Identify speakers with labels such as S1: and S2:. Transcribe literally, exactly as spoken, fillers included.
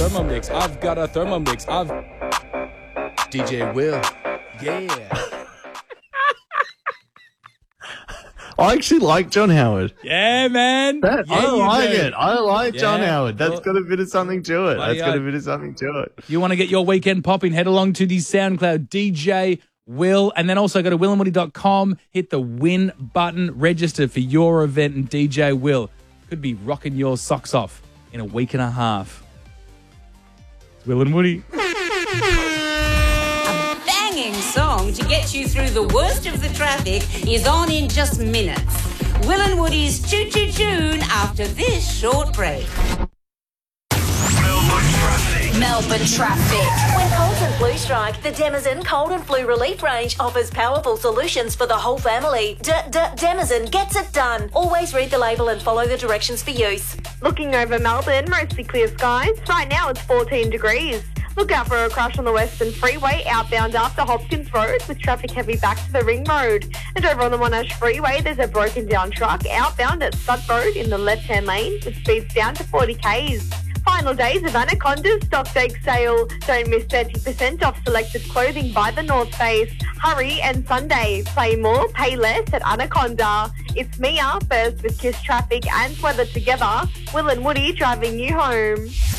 S1: Thermomix. I've got a Thermomix. I've D J Will. Yeah.
S2: I actually like John Howard.
S1: Yeah, man.
S2: That,
S1: yeah,
S2: I like
S1: do.
S2: it. I like
S1: yeah.
S2: John Howard. That's
S1: Well,
S2: got a bit of something to it.
S1: buddy,
S2: That's got
S1: I,
S2: a bit of something to it.
S1: You want to get your weekend popping, head along to the SoundCloud D J Will, and then also go to will and woody dot com, hit the win button, register for your event, and D J Will could be rocking your socks off in a week and a half. It's Will and Woody.
S3: A banging song to get you through the worst of the traffic is on in just minutes. Will and Woody's Choo Choo Tune after this short break.
S4: Melbourne traffic.
S5: Melbourne traffic. When colds and flu strike, the Demazen Cold and Flu Relief range offers powerful solutions for the whole family. D-D-Demazen gets it done. Always read the label and follow the directions for use.
S6: Looking over Melbourne, mostly clear skies. Right now it's fourteen degrees. Look out for a crash on the Western Freeway outbound after Hopkins Road with traffic heavy back to the Ring Road. And over on the Monash Freeway, there's a broken down truck outbound at Sud Road in the left-hand lane with speeds down to forty kays. Final days of Anaconda's stock take sale. Don't miss thirty percent off selected clothing by the North Face. Hurry and Sunday. Play more, pay less at Anaconda. It's Mia, first with Kiss Traffic and Weather together. Will and Woody driving you home.